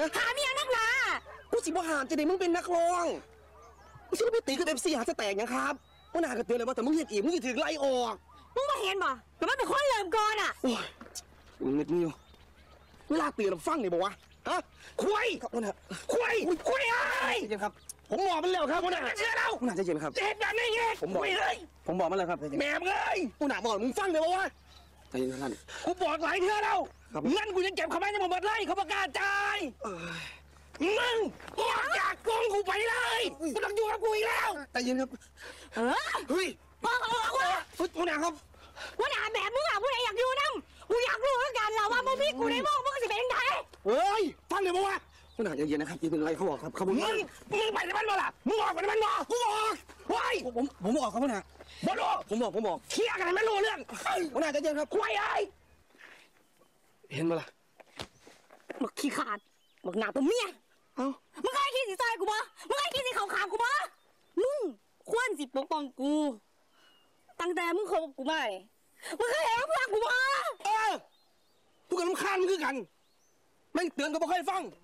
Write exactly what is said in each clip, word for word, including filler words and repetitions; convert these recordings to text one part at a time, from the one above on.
ะหาเมียนักหนากูสิบ่หามจะได้มึงเป็นนักร้องมึงสิไปตีกับเอฟซีหาจะแตกยังครับว่านาก็เตือนเลยว่าแต่มึงเห็นอีกมึงจะถึงไล่ออกมึงมาเห็นบ่แต่มันเป็นคนเริ่มก่อนอ่ะโอ้ยมึงเงียบเงียบเวลาเตือนเราฟังนี่บอกว่าฮะคุยครับวันน่ะคุยคุยไอ้เย็นครับผมบอกมันแล้วครับวันน่ะเชื่อเราวันน่ะจะเย็นครับเจ็บแบบนี้ไงผมบอกเลยผมบอกมันแล้วครับแม่มึงเลยวันน่ะบอกมึงฟังเลยบอกว่าใจเย็นท่านกูบอกหลายเทื่อแล้วเงินกูยังเก็บเขาไม่ได้หมดเลยเขาประกาศจ่ายมึงออกจากกองกูไปเลยกูต้องอยู่กับกูอีกแล้วใจเย็นครับเออเฮ้ยบอกออกว่าวันน่ะครับวันน่ะแบบมึงอ่ะผู้ใดอยากอยู่น้ำกูอยากรู้เหมือนกันแล้วว่ามึงพี่กูในโลกมึงจะเป็นยังไงเฮ้ยฟังเลยบอกว่าวันน่ะใจเย็นนะครับจะเป็นไรเขาบอกครับเขาบอกมึงมึงไปในบ้านบ่ล่ะมึงออกไปในบ้านบ่กูบอกเฮ้ยผมผมบอกเขาวันน่ะบ่รู้ผมบอกผมบอกเคลียร์กันให้มันรู้เรื่องวันน่ะใจเย็นครับคุยไอ้เห็นบ่ล่ะมึงขี้ขาดมึงหนาตัวเมียเอ้ามึงเคยคิดสิซอยกูบ่มึงเคยคิดสิเขาขามกูบ่มึงควรสิปกป้องกูตั้งแต่มึงคบกับกูมาเลยมึงเคยเห็นพวกกูบ่เออพวกกันรำคาญมึงคือกันแม่งเตือนก็บ่เคยฟัง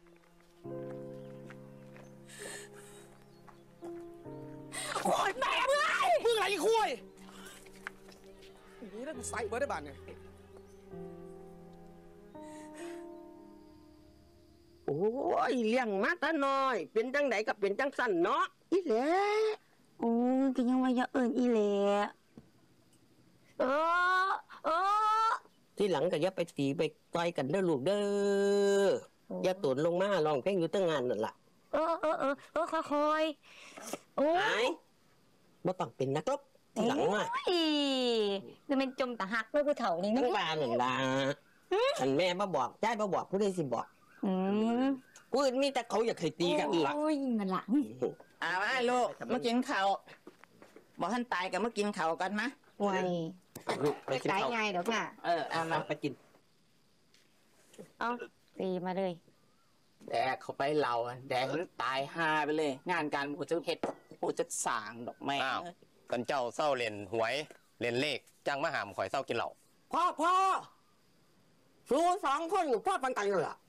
โคตรแม่มึงไอ้มึงอะไรคุยนี่แล้วกูใส่เบอร์ได้บาทไงโอ้ยเลี้ยงมาตาน้อยเป็นจังไดกับเป็นจังสั่นเนาะอีแหละโอ้ก็ยังว่าอย่าเอิญอีแหละเออเออที่หลังก็อย่าไปตีไปต่อยกันเด้อลูกเด้ออย่าตุนลงมาร้องเพลงอยู่ตั้งงานนั่นล่ะเออเออเออเออค่อยๆโอ้ยบ่ต้องเป็นนักรบที่หลังมาอีคือมันจมตะหักด้วยผู้เฒ่านี่ทั้งบ้านนั่นล่ะอันแม่มาบอกยายมาบอกผู้ใดสิบอกอืมกูมีแต่เขาอยากให้ตีกันล่ะโอ้ยมันล่ะอ่าว่าลูกมากินข้าวบอกท่านตายกับมากินข้าวกันมะไว้ลูกไปกินข้าวไงเดี๋ยวน่ะเออเอามาไปกินเอาตีมาเลยแดกเขาไปเราแดกมันตายฮาไปเลยงานการกูจะเฮ็ดกูจะสางดอกไม้อ้าวกันเจ้าเศร้าเล่นหวยเล่นเลขจังมาหามข่อยเศร้ากินเหล้าพ่อพ่อฟูสองคนอยู่พ่อปันกันเลยล่ะ